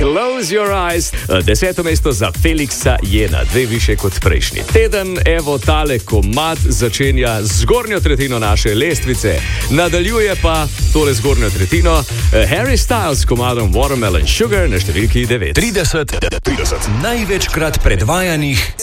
Close Your Eyes. 10. mesto za Felixa Jena, 2 više kot prejšnji teden. Evo, tale komad začenja zgornjo tretjino naše lestvice. Nadaljuje pa tole zgornjo tretjino Harry Styles s komadom Watermelon Sugar na številki 9. 30 največkrat predvajanih